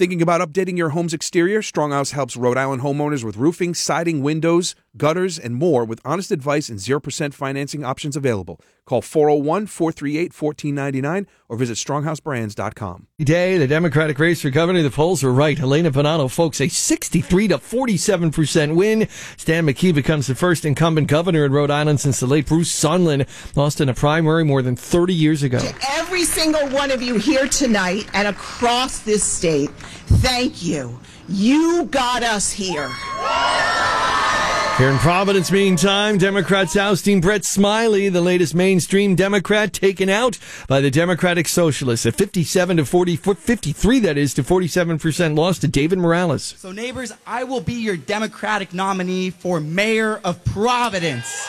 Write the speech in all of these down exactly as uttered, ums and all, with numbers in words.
Thinking about updating your home's exterior? Stronghouse helps Rhode Island homeowners with roofing, siding, windows, gutters, and more with honest advice and zero percent financing options available. Call four oh one, four three eight, one four nine nine or visit stronghouse brands dot com. Today, the Democratic race for governor, the polls are right. Elena Bonanno, folks, a sixty-three to forty-seven percent win. Stan McKee becomes the first incumbent governor in Rhode Island since the late Bruce Sondland lost in a primary more than thirty years ago. To every single one of you here tonight and across this state, thank you. You got us here. Here in Providence, meantime, Democrats ousting Brett Smiley, the latest mainstream Democrat, taken out by the Democratic Socialists. A fifty-seven to forty, fifty-three, that is, to forty-seven percent loss to David Morales. So, neighbors, I will be your Democratic nominee for mayor of Providence.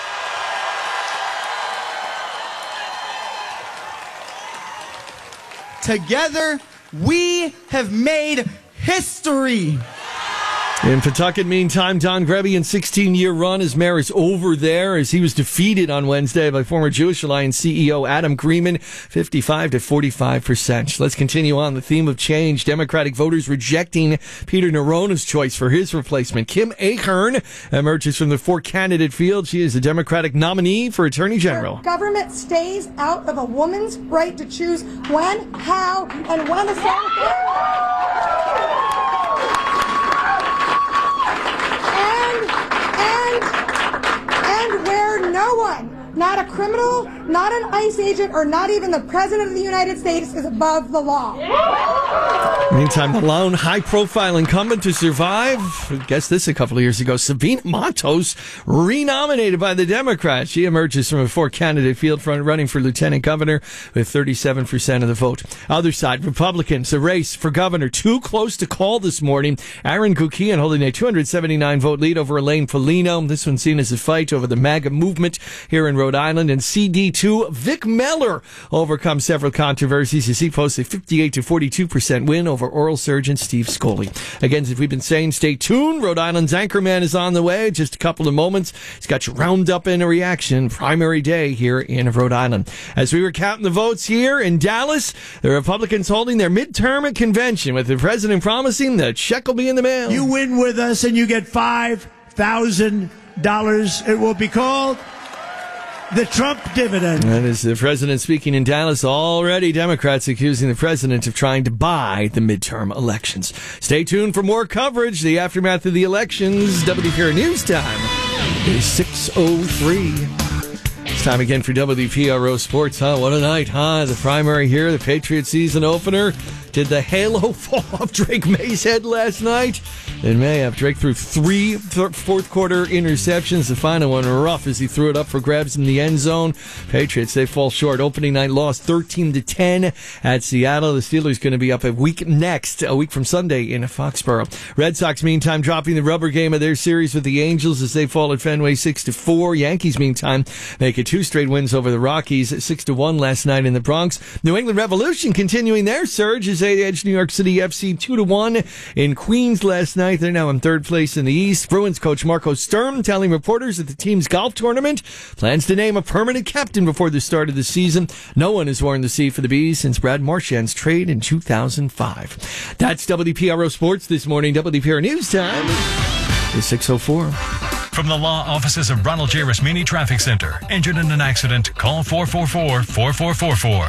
Together, we have made history. In Pawtucket, meantime, Don Grebbian's sixteen-year run as mayor is over there as he was defeated on Wednesday by former Jewish Alliance C E O Adam Greenman, fifty-five to forty-five percent. Let's continue on the theme of change. Democratic voters rejecting Peter Nerona's choice for his replacement. Kim Ahern emerges from the four-candidate field. She is the Democratic nominee for Attorney General. Government stays out of a woman's right to choose when, how, and when to sell. And where no one, not a criminal, not an ICE agent, or not even the President of the United States is above the law. Meantime, the lone high-profile incumbent to survive, guess this a couple of years ago, Sabina Matos, renominated by the Democrats. She emerges from a four-candidate field front running for lieutenant governor with thirty-seven percent of the vote. Other side, Republicans, a race for governor too close to call this morning. Aaron Gukian holding a two hundred seventy-nine vote lead over Elaine Foligno. This one seen as a fight over the MAGA movement here in Rhode Island. And C D two, Vic Meller overcomes several controversies as he posts a fifty-eight to forty-two percent win over oral surgeon Steve Scoley. Again, as we've been saying, stay tuned. Rhode Island's Anchorman is on the way. Just a couple of moments. He's got you round up in a reaction. Primary day here in Rhode Island. As we were counting the votes here in Dallas, the Republicans holding their midterm convention with the president promising that check will be in the mail. You win with us and you get five thousand dollars. It will be called the Trump dividend. That is the president speaking in Dallas. Already Democrats accusing the president of trying to buy the midterm elections. Stay tuned for more coverage. The aftermath of the elections. W P R News time is six oh three. It's time again for W P R O Sports. Huh? What a night, huh? The primary here, the Patriots season opener. Did the halo fall off Drake May's head last night? It may have. Drake threw three th- fourth quarter interceptions. The final one rough as he threw it up for grabs in the end zone. Patriots, they fall short. Opening night loss thirteen to ten at Seattle. The Steelers going to be up a week next, a week from Sunday in Foxborough. Red Sox, meantime, dropping the rubber game of their series with the Angels as they fall at Fenway six to four. Yankees, meantime, make it two straight wins over the Rockies, six to one last night in the Bronx. New England Revolution continuing their surge as they edged New York City F C two to one in Queens last night. They're now in third place in the East. Bruins coach Marco Sturm telling reporters that the team's golf tournament plans to name a permanent captain before the start of the season. No one has worn the C for the Bees since Brad Marchand's trade in two thousand five. That's W P R O Sports this morning. W P R News time is six oh four. From the law offices of Ronald J. Rasmini Traffic Center. Injured in an accident? Call four four four, four four four four.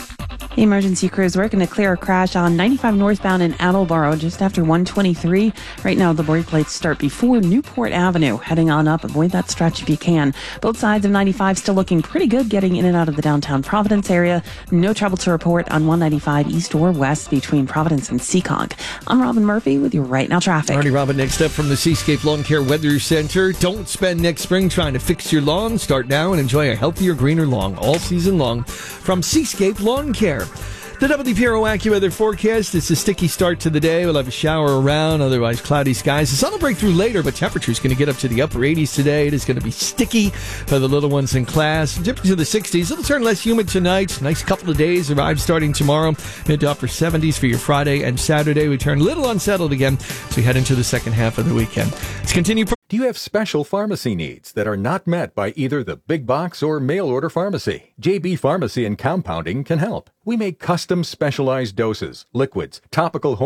Emergency crews working to clear a crash on ninety-five northbound in Attleboro just after one twenty-three. Right now, the brake lights start before Newport Avenue. Heading on up, avoid that stretch if you can. Both sides of ninety-five still looking pretty good getting in and out of the downtown Providence area. No trouble to report on one ninety-five east or west between Providence and Seekonk. I'm Robin Murphy with your Right Now traffic. Alrighty, Robin, next up from the Seascape Lawn Care Weather Center. Don't spend next spring trying to fix your lawn. Start now and enjoy a healthier, greener lawn all season long from Seascape Lawn Care. The W P R O AccuWeather forecast, it's a sticky start to the day. We'll have a shower around, otherwise cloudy skies. The sun will break through later, but temperature's going to get up to the upper eighties today. It is going to be sticky for the little ones in class. Dipping to the sixties. It'll turn less humid tonight. Nice couple of days arrive starting tomorrow. Mid to upper seventies for your Friday and Saturday. We turn a little unsettled again as we head into the second half of the weekend. Let's continue. Do you have special pharmacy needs that are not met by either the big box or mail order pharmacy? J B Pharmacy and Compounding can help. We make custom specialized doses, liquids, topical